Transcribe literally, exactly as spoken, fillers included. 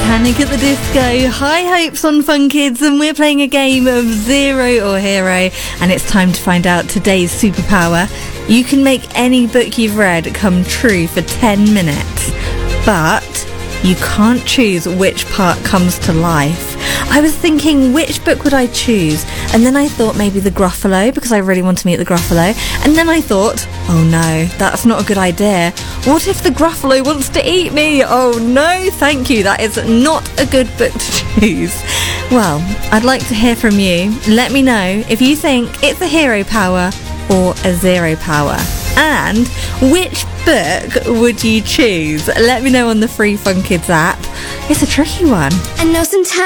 Panic at the Disco, High Hopes on Fun Kids, and we're playing a game of Zero or Hero, and it's time to find out today's superpower. You can make any book you've read come true for ten minutes, but you can't choose which part comes to life. I was thinking, which book would I choose? And then I thought maybe the Gruffalo, because I really want to meet the Gruffalo. And then I thought, oh no, that's not a good idea. What if the Gruffalo wants to eat me? Oh no, thank you. That is not a good book to choose. Well, I'd like to hear from you. Let me know if you think it's a hero power or a zero power. And which book would you choose? Let me know on the free Fun Kids app. It's a tricky one. I know sometimes